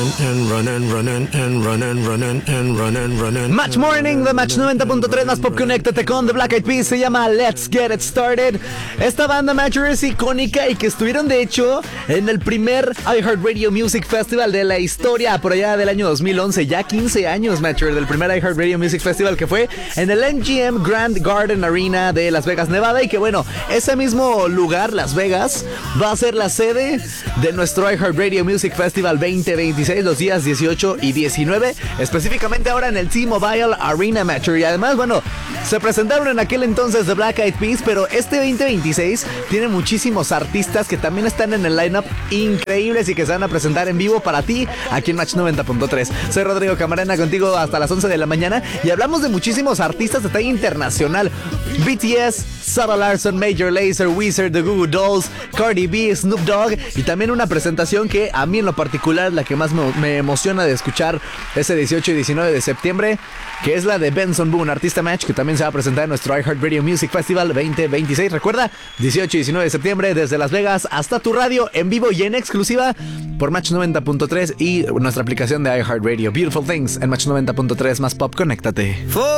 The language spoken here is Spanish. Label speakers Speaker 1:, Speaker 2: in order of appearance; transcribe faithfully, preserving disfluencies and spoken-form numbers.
Speaker 1: and running, running, and running, running, and running, running.
Speaker 2: Match Morning de Match noventa punto tres más Pop, conéctate con The Black Eyed Peas. Se llama Let's Get It Started. Esta banda Matcher es icónica y que estuvieron de hecho en el primer iHeartRadio Music Festival de la historia por allá del año dos mil once. Ya quince años, Matcher, del primer iHeartRadio Music Festival, que fue en el M G M Grand Garden Arena de Las Vegas, Nevada. Y que bueno, ese mismo lugar, Las Vegas, va a ser la sede de nuestro iHeartRadio Music Festival veinte veintiséis, los días dieciocho y diecinueve, específicamente ahora en el T-Mobile Arena, Matcher. Y además, bueno, se presentaron en aquel entonces The Black Eyed Peas, pero este veinte veintiséis tiene muchísimos artistas que también están en el lineup increíbles y que se van a presentar en vivo para ti aquí en Match noventa punto tres. Soy Rodrigo Camarena, contigo hasta las once de la mañana, y hablamos de muchísimos artistas de talla internacional: B T S, Sarah Larson, Major Lazer, Weezer, The Goo Goo Dolls, Cardi B, Snoop Dogg, y también una presentación que a mí en lo particular la que más me, me emociona de escuchar ese dieciocho y diecinueve de septiembre, que es la de Benson Boone, artista Match, que también se va a presentar en nuestro iHeartRadio Music Festival veinte veintiséis. Recuerda, dieciocho y diecinueve de septiembre, desde Las Vegas hasta tu radio, en vivo y en exclusiva por Match noventa punto tres y nuestra aplicación de iHeartRadio. Beautiful Things en Match noventa punto tres más Pop, conéctate.